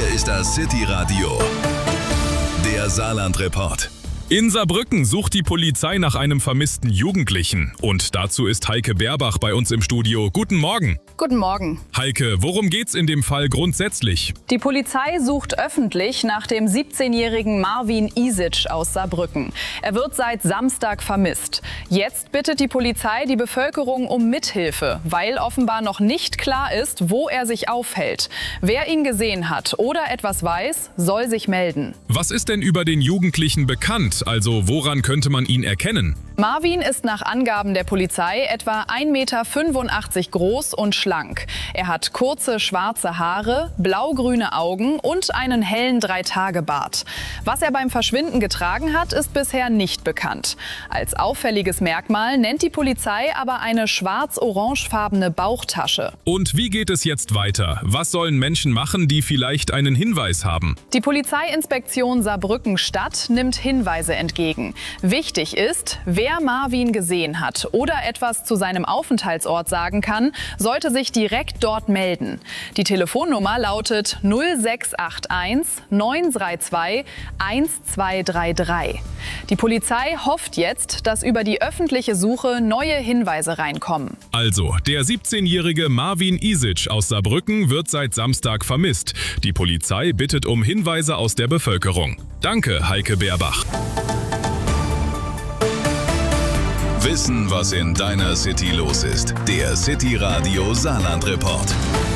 Hier ist das City Radio, der Saarland-Report. In Saarbrücken sucht die Polizei nach einem vermissten Jugendlichen. Und dazu ist Heike Berbach bei uns im Studio. Guten Morgen. Guten Morgen. Heike, worum geht's in dem Fall grundsätzlich? Die Polizei sucht öffentlich nach dem 17-jährigen Marvin Isic aus Saarbrücken. Er wird seit Samstag vermisst. Jetzt bittet die Polizei die Bevölkerung um Mithilfe, weil offenbar noch nicht klar ist, wo er sich aufhält. Wer ihn gesehen hat oder etwas weiß, soll sich melden. Was ist denn über den Jugendlichen bekannt? Also woran könnte man ihn erkennen? Marvin ist nach Angaben der Polizei etwa 1,85 Meter groß und schlank. Er hat kurze schwarze Haare, blaugrüne Augen und einen hellen 3-Tage-Bart. Was er beim Verschwinden getragen hat, ist bisher nicht bekannt. Als auffälliges Merkmal nennt die Polizei aber eine schwarz-orangefarbene Bauchtasche. Und wie geht es jetzt weiter? Was sollen Menschen machen, die vielleicht einen Hinweis haben? Die Polizeiinspektion Saarbrücken-Stadt nimmt Hinweise entgegen. Wichtig ist, wer Marvin gesehen hat oder etwas zu seinem Aufenthaltsort sagen kann, sollte sich direkt dort melden. Die Telefonnummer lautet 0681 932 1233. Die Polizei hofft jetzt, dass über die öffentliche Suche neue Hinweise reinkommen. Also, der 17-jährige Marvin Isic aus Saarbrücken wird seit Samstag vermisst. Die Polizei bittet um Hinweise aus der Bevölkerung. Danke, Heike Berbach. Wissen, was in deiner City los ist. Der City Radio Saarland-Report.